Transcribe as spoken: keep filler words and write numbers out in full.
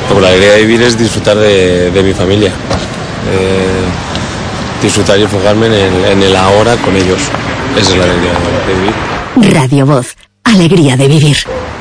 Pues la alegría de vivir es disfrutar de, de mi familia, eh, disfrutar y enfocarme en el, en el ahora con ellos. Esa es la alegría de vivir. Radio Voz, alegría de vivir.